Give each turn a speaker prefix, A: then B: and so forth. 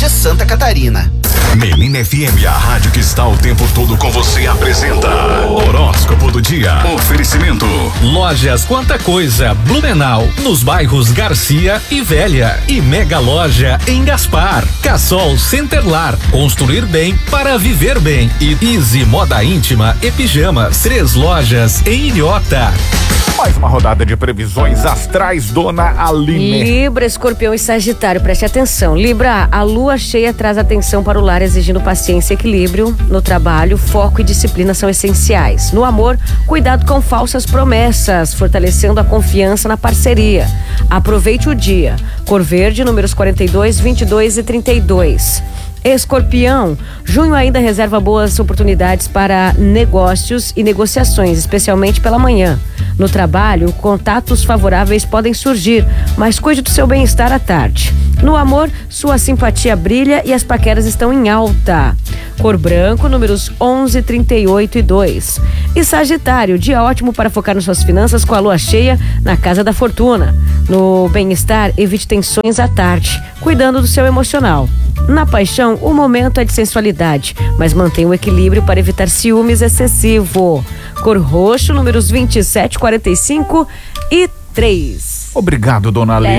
A: de Santa Catarina.
B: Menina FM, a rádio que está o tempo todo com você, apresenta Horóscopo do Dia. Oferecimento
C: Lojas Quanta Coisa, Blumenau, nos bairros Garcia e Velha, e Mega Loja em Gaspar. Cassol Centerlar, construir bem para viver bem. E Easy Moda Íntima e Pijamas, 3 lojas em Ilhota.
D: Mais uma rodada de previsões astrais, dona Aline.
E: Libra, Escorpião e Sagitário, preste atenção. Libra, a lua cheia traz atenção para o lar, exigindo paciência e equilíbrio. No trabalho, foco e disciplina são essenciais. No amor, cuidado com falsas promessas, fortalecendo a confiança na parceria. Aproveite o dia. Cor verde, números 42, 22 e 32. Escorpião, junho ainda reserva boas oportunidades para negócios e negociações, especialmente pela manhã. No trabalho, contatos favoráveis podem surgir, mas cuide do seu bem-estar à tarde. No amor, sua simpatia brilha e as paqueras estão em alta. Cor branco, números 11, 38 e 2. E Sagitário, dia ótimo para focar nas suas finanças com a lua cheia na casa da fortuna. No bem-estar, evite tensões à tarde, cuidando do seu emocional. Na paixão, o momento é de sensualidade, mas mantenha o equilíbrio para evitar ciúmes excessivo. Cor roxo, números 27, 45 e 3.
D: Obrigado, dona Aline.